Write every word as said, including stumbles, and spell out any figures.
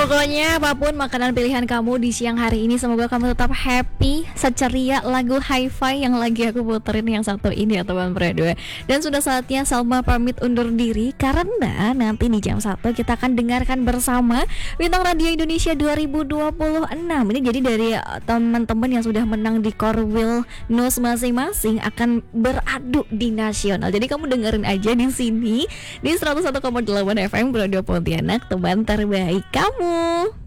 Pokoknya apapun makanan pilihan kamu di siang hari ini, semoga kamu tetap happy, seceria lagu Hi-Fi yang lagi aku puterin yang satu ini ya teman berdua. Dan sudah saatnya Salma pamit undur diri, karena nanti di jam satu kita akan dengarkan bersama Bintang Radio Indonesia dua ribu dua puluh enam. Ini jadi dari uh, teman-teman yang sudah menang di Korwil News masing-masing akan beradu di nasional. Jadi kamu dengerin aja di sini di seratus satu koma delapan F M Radio Pontianak, teman terbaik kamu.